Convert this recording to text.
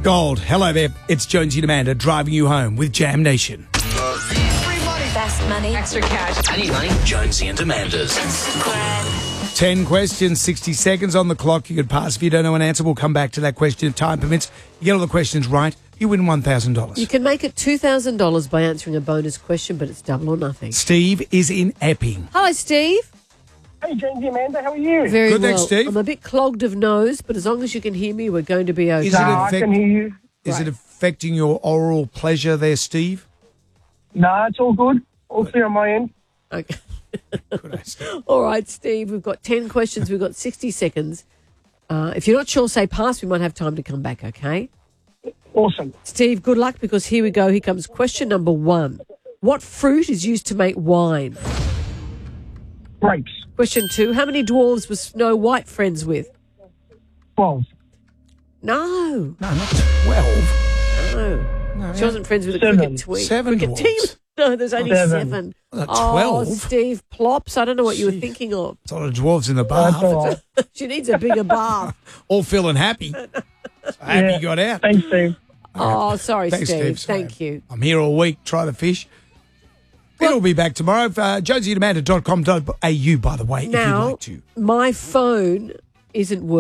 Gold. Hello there. It's Jonesy and Amanda driving you home with Jam Nation. Free money. Best money. Extra cash. I need money. Jonesy and Amanda's. 10 questions, 60 seconds on the clock. You could pass if you don't know an answer. We'll come back to that question if time permits. You get all the questions right, you win $1,000. You can make it $2,000 by answering a bonus question, but it's double or nothing. Steve is in Epping. Hello, Steve. Hey, Jonesy, Amanda, how are you? Very Good, well. thanks, Steve. I'm a bit clogged of nose, but as long as you can hear me, we're going to be okay. Is it I can hear you. Is it affecting your oral pleasure there, Steve? No, it's all good. All clear on my end. Okay. Good day, Steve. All right, Steve, we've got 10 questions. We've got 60 seconds. If you're not sure, say pass. We might have time to come back, okay? Awesome. Steve, good luck because here we go. Here comes question number 1. What fruit is used to make wine? Grapes. Question 2. How many dwarves was Snow White friends with? 12. No. No, not 12. No. She wasn't friends with a 7. cricket twig. 7 cricket dwarves. team. No, there's only 7. Not Oh, 12. Steve Plops. I don't know what you were Jeez. thinking of. It's a lot of dwarves in the That's all bath. right. She needs a bigger bath. All feeling happy. So happy you got out. Thanks, Steve. Oh, sorry, Thanks, Steve. Sorry. Thank you. I'm here all week. Try the fish. It'll be back tomorrow. JosieandAmanda.com.au, by the way, if you'd Now, like to. my phone isn't working.